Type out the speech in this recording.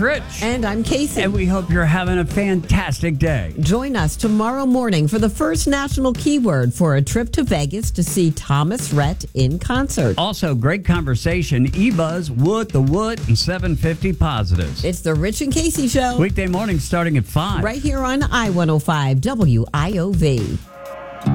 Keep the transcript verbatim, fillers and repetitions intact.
Rich. And I'm Casey. And we hope you're having a fantastic day. Join us tomorrow morning for the first national keyword for a trip to Vegas to see Thomas Rhett in concert. Also, great conversation. eBuzz, Wood, the Wood, and seven fifty Positives. It's the Rich and Casey Show. Weekday morning starting at five. Right here on I one oh five W I O V.